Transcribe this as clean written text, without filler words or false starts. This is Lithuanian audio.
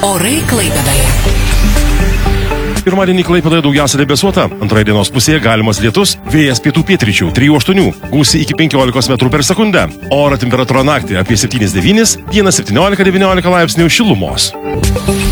Orai Klaipėdoje. Pirmadienį Klaipėdoje daugiausia debesuota, antroje dienos pusėje galimas lietus, vėjas pietų pietryčių 3-8, gūsiai iki 15 metrų per sekundę. Oro temperatūra naktį apie 7-9, dieną 17-19 laipsnių šilumos.